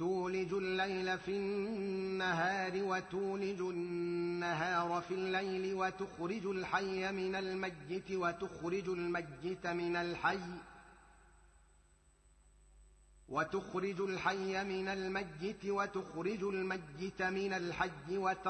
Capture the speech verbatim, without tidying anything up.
تولج الليل في النهار وتولج النهار في الليل وتخرج الحي من الميت وتخرج الميت من الحي وتخرج الحي من الميت وتخرج الميت من الحي